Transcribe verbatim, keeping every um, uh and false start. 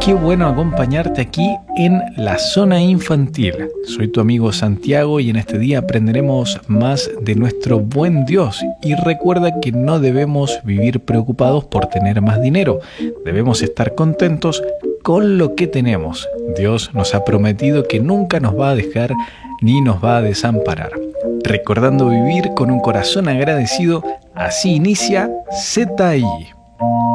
qué bueno acompañarte aquí en la zona infantil. Soy tu amigo Santiago y en este día aprenderemos más de nuestro buen Dios. Y recuerda que no debemos vivir preocupados por tener más dinero. Debemos estar contentos con lo que tenemos. Dios nos ha prometido que nunca nos va a dejar ni nos va a desamparar. Recordando vivir con un corazón agradecido, así inicia Z I.